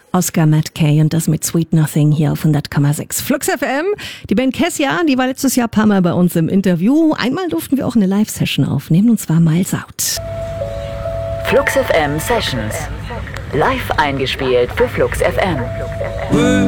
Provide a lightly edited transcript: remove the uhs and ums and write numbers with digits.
Oscar Matt Kay und das mit Sweet Nothing hier auf 100,6 Flux FM. Die Band Kessia, die war letztes Jahr ein paar Mal bei uns im Interview. Einmal durften wir auch eine Live-Session aufnehmen, und zwar Miles Out. Flux FM Sessions. Live eingespielt für Flux FM.